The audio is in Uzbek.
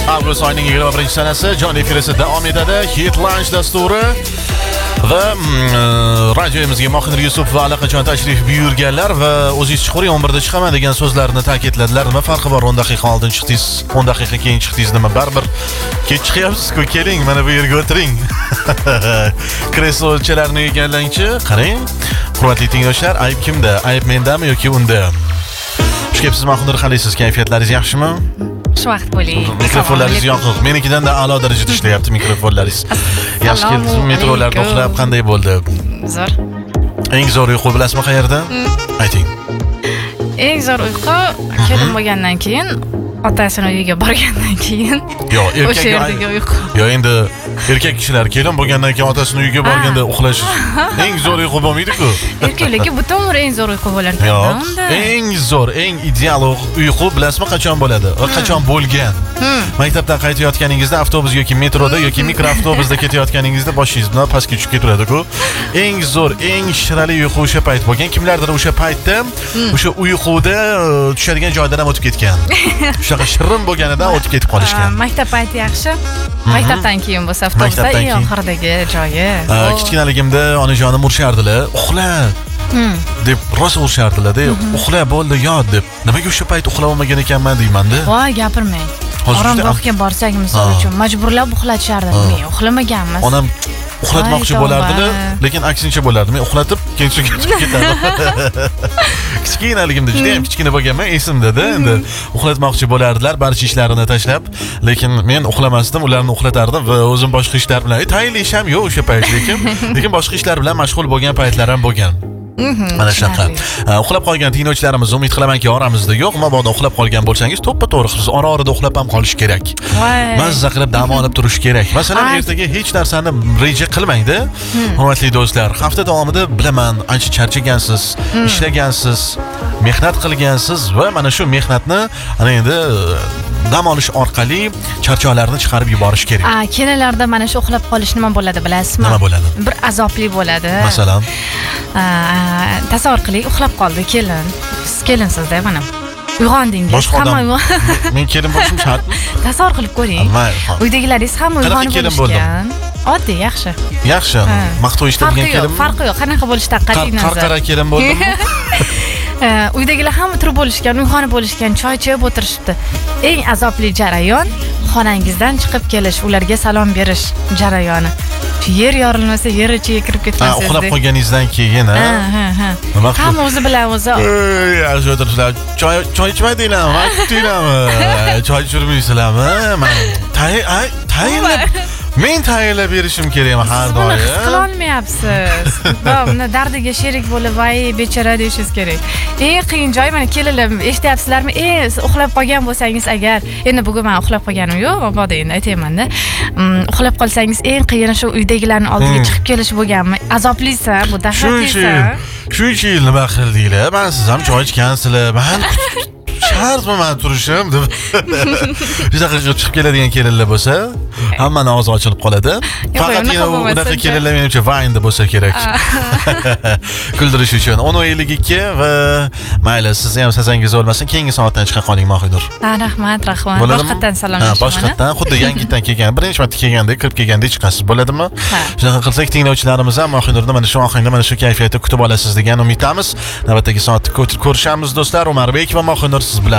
Avgust oyining 21-sanasi jonli efirida davom etadi. Hit Lunch dasturi va radiomizga Mohinur Yusuf va allaqachon tashrif buyurganlar va o'zingiz chiqaring 11da chiqaman degan so'zlarni ta'kidladilar. Nima farqi bor? 10 daqiqa oldin chiqdingiz, 10 daqiqa keyin chiqdingiz, nima baribir kech chiqyapsiz-ku, keling mana bu yerga o'tiring. Kreslochalarni egallangchi, qarang. Hurmatli tinglovchilar, ayb kimda? Ayb mendami yoki unda? Xushkepsiz Mohinur, qalaysiz? Kayfiyatlaringiz yaxshimi? Xushvaqt bo'ling. Mikrofonlaringiz yoqiq. Menikidan-da a'lo darajada ishlayapti mikrofonlaringiz. Yaxshi keldingiz. Metrolarda uxlab qanday bo'ldi? Zo'r. Eng zo'r uyqu bilasizmi qayerda? Ayting. Eng zo'r uyqu kelin bo'lgandan keyin, otasini uyiga borgandan keyin. Yo, o'sha yerdagi uyqu. Yo, endi erkak kishilar kelin bo'lgandan keyin otasini uyiga borganda uxlash eng zo'r uyqu bo'lmaydi-ku. Erkaklarga butun umr eng zo'r uyqu bo'lar ekan. Yo'q, eng zo'r, eng ideal uyqu bilasizmi qachon bo'ladi? Va qachon bo'lgan? Maktabdan qaytayotganingizda avtobus yoki metroda yoki mikroavtobusda ketayotganingizda boshingiz bilan pastga tushib ketadi-ku. Eng zo'r, eng shirali uyqu o'sha payt bo'lgan. Kimlardir o'sha paytda o'sha uyquda tushadigan joydan ham o'tib ketgan. Shunaqa shirin bo'lganidan o'tib ketib qolishgan. Maktab payti yaxshi. Maktabdan keyin bo'lsa avtobusda eng oxirdagi joyi. Kichkinaligimda onajonim urishardilar. Uxla deb rosa urishardilar-da. Uxla bo'ldi, yot deb. Nimaga o'sha payt uxlab olmagan ekanman deyman-da. Voy, gapirmang. Oromgohga borsak misol uchun majburlab uxlatishardi. Men uxlamaganman. Onam uxlatmoqchi bo'lardilar, lekin aksincha bo'lardi. Men uxlatib, keyin chiqib ketardim. Kichkinaligimda, juda ham kichkina bo'lganman, esimda-da. Endi uxlatmoqchi bo'lardilar, barcha ishlarini tashlab, lekin men uxlamasdim, ularni uxlatardim va o'zim boshqa ishlar bilan, tayinli ish ham yo'q o'sha payt, lekin boshqa ishlar bilan mashg'ul bo'lgan paytlar ham bo'lgan. Mana shunaqa. Uxlab qolgan tinglovchilarimiz umid qilamanki oramizda yo'q. Mabodo uxlab qolgan bo'lsangiz, to'ppa-to'g'ri siz ora-orada uxlab ham qolish kerak. Mazza qilib dam olib turish kerak. Masalan, ertaga hech narsani reja qilmang-da. Hurmatli do'stlar, hafta davomida bilaman, ancha charchagansiz, ishlagansiz, mehnat qilgansiz va mana shu mehnatni ana endi dam olish orqali charchoqlarni chiqarib yuborish kerak. Kelinlarda mana shu uxlab qolish nima bo'ladi bilasizmi? Nima bo'ladi? Bir azobli bo'ladi. Masalan, tasavvur qiling, uxlab qoldi kelin. Siz kelinsizda mana. Uyg'ondingiz. Boshqa odam. Men kelin bo'lishim shartmi? Tasavvur qilib ko'ring. Uydagilaringiz ham uyg'onib bo'lishgan. Oddiy, yaxshi. Yaxshi. Maqtov eshitadigan kelinmi? Farqi yo'q. Qanaqa bo'lishidan qat'iy nazar. Qarqara kelin bo'ldimmi? Uydagilar ham turib bo'lishgan, uyg'onib bo'lishgan, choy ichib o'tirishibdi. Eng azobli jarayon xonangizdan chiqib kelish, ularga salom berish jarayoni. Yer yorilmasa, yer ichiga kirib ketmasingiz. Uxlab qolganingizdan keyin, Hamma o'zi bilan o'zi. Yaxshi o'tiribsizlar. Choy ichmadinglarmi? Kutdinglarmi? Choy ichirmaysizlarmi? Tayinlab men tayinlab berishim kerakmi har doim? His qila olmayapsiz. Buni dardiga sherik bo'lib, voy bechora deyishingiz kerak. Eng qiyin joy mana kelinlar, eshityapsizlarmi? Uxlab qolgan bo'lsangiz agar, endi bugun men uxlab qolganim yo'q, mabodo endi aytayman-da. Uxlab qolsangiz eng qiyini shu uydagilarning oldiga chiqib kelish bo'lganmi? Azoblisi, bu dahshatlisi. Shuncha yil nima qildinglar? Men siz ham choy ichgansizlar. Men shartmi men turishim deb. Juda qiziq chiqib keladigan kelinlar bo'lsa, hammani og'zi ochilib qoladi. Faqatgina unaqa kelinlar menimcha vaynda bo'lsa kerak. Kuldirish uchun 10:52 va mayli, siz ham sazangiz o'lmasin, keyingi soatdan chiqa qoling Mohinur. Rahmat. Boshqatdan salomlashman. Boshqatdan, xuddi yangitdan kelgan, birinchi marta kelgandek, kirib kelgandek chiqasiz, bo'ladimi? Shunaqa qilsak, tinglovchilarimiz ham Mohinurni mana shu ohangda, mana shu kayfiyatda kutib olasiz degan umiddamiz. Navbatdagi soatda ko'rishamiz do'stlar. Umarbek va Mohinur siz bilan